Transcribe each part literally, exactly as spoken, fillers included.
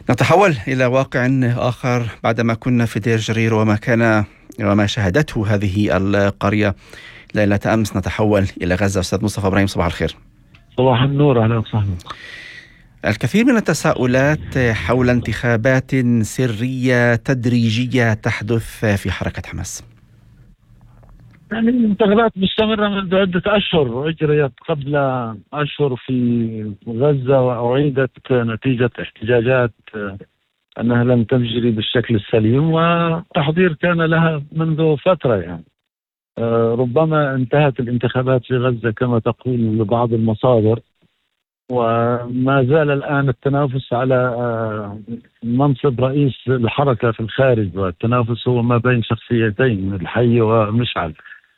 نتحول إلى واقع آخر بعدما كنا في دير جرير وما كان وما شهدته هذه القرية ليلة أمس. نتحول إلى غزة. أستاذ مصطفى إبراهيم، صباح الخير. صباح النور، أهلا وسهلا. الكثير من التساؤلات حول انتخابات سرية تدريجية تحدث في حركة حماس. يعني الانتخابات مستمرة منذ عدة أشهر، أجريت قبل أشهر في غزة وأعيدت نتيجة احتجاجات أنها لم تجري بالشكل السليم، والتحضير كان لها منذ فترة. يعني ربما انتهت الانتخابات في غزة كما تقول لبعض المصادر، وما زال الآن التنافس على منصب رئيس الحركة في الخارج، والتنافس هو ما بين شخصيتين، الحي ومشعل.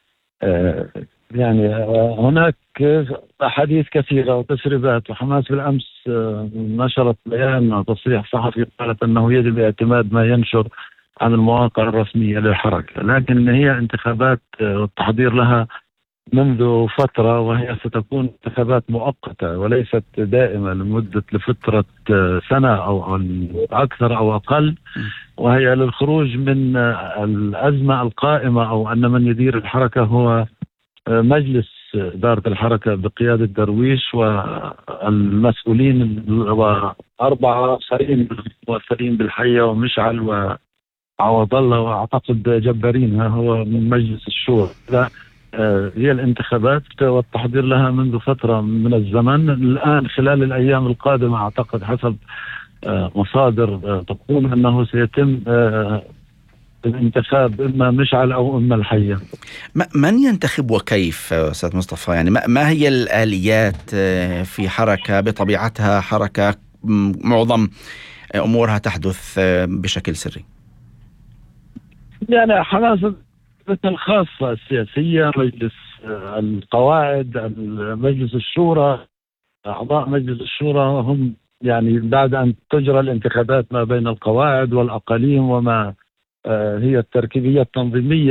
يعني هناك أحاديث كثيرة وتسريبات، وحماس بالأمس نشرت بيان وتصريح صحفي قالت أنه يجب اعتماد ما ينشر عن المواقع الرسمية للحركة، لكن هي انتخابات والتحضير لها منذ فترة، وهي ستكون انتخابات مؤقتة وليست دائمة لمدة لفترة سنة أو أكثر أو أقل، وهي للخروج من الأزمة القائمة، أو أن من يدير الحركة هو مجلس إدارة الحركة بقيادة درويش والمسؤولين وأربعة آخرين ممثلين بالحية ومشعل وعوض الله وأعتقد جبارين هو من مجلس الشورى. هي الانتخابات والتحضير لها منذ فترة من الزمن. الآن خلال الأيام القادمة أعتقد حسب مصادر تقول أنه سيتم الانتخاب إما مشعل أو إما الحية. من ينتخب وكيف أستاذ مصطفى؟ يعني ما هي الآليات في حركة بطبيعتها حركة معظم أمورها تحدث بشكل سري؟ يعني حماس الخاصة السياسية، مجلس القواعد، مجلس الشورى، أعضاء مجلس الشورى هم يعني بعد أن تجرى الانتخابات ما بين القواعد والأقاليم وما هي التركيبية التنظيمية